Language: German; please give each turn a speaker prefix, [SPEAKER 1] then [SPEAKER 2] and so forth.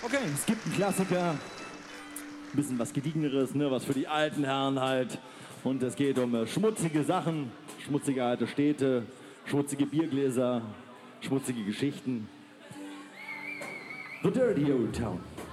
[SPEAKER 1] Okay.
[SPEAKER 2] Es gibt einen Klassiker, ein bisschen was Gediegeneres, ne, was für die alten Herren halt. Und es geht um schmutzige Sachen, schmutzige alte Städte, schmutzige Biergläser, schmutzige Geschichten. The Dirty Old Town.